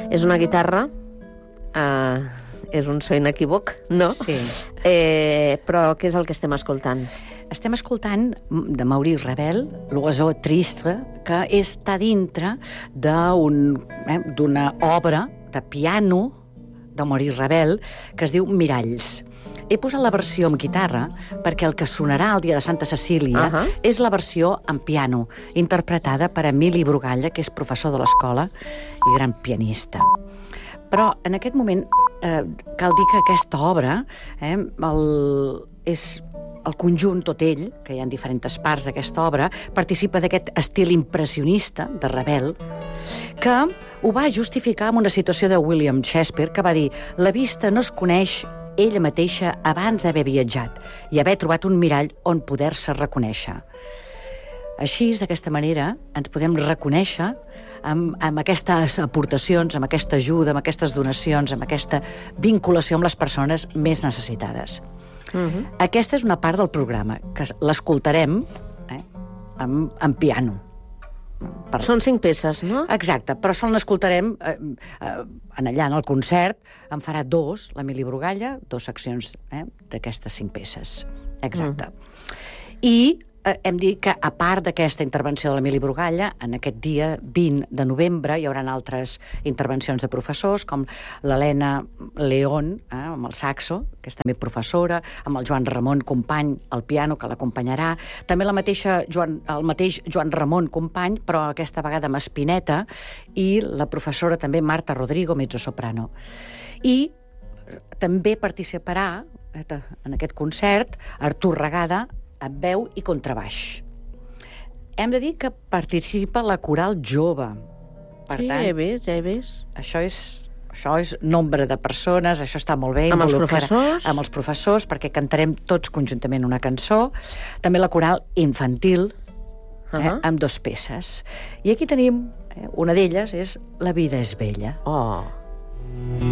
És una guitarra, és un so inequívoc, no? Sí. Però què és el que estem escoltant? Estem escoltant de Maurice Ravel, L'oiseau triste, que està dintre d'una obra de piano de Maurice Ravel que es diu Miralls. He posat la versió amb guitarra perquè el que sonarà el dia de Santa Cecília és la versió en piano, interpretada per Emili Brugalla, que és professor de l'escola i gran pianista. Però en aquest moment cal dir que aquesta obra és el conjunt, tot ell, que hi ha diferents parts d'aquesta obra, participa d'aquest estil impressionista de Ravel, que ho va justificar amb una situació de William Shakespeare, que va dir: la vista no es coneix ella mateixa abans d'haver viatjat i haver trobat un mirall on poder-se reconèixer. Així, d'aquesta manera, ens podem reconèixer amb aquestes aportacions, amb aquesta ajuda, amb aquestes donacions, amb aquesta vinculació amb les persones més necessitades. Aquesta és una part del programa, que l'escoltarem en piano. Són 5 peces, no? Exacte, però sol l'escoltarem allà en el concert. En farà 2, l'Emili Brugalla, 2 seccions d'aquestes 5 peces. Exacte. I hem dit que, a part d'aquesta intervenció de l'Emili Brugalla, en aquest dia 20 de novembre hi haurà altres intervencions de professors, com l'Helena León, amb el saxo, que és també professora, amb el Joan Ramon Company al piano, que l'acompanyarà, també el mateix Joan Ramon Company, però aquesta vegada amb espineta, i la professora també Marta Rodrigo, mezzosoprano. I també participarà en aquest concert Artur Regada, amb veu i contrabaix. Hem de dir que participa la coral jove. Per tant, ja he vist. Això és nombre de persones, això està molt bé. Amb els professors? Amb els professors, perquè cantarem tots conjuntament una cançó. També la coral infantil, amb 2 peces. I aquí tenim, una d'elles és La vida és bella. Oh!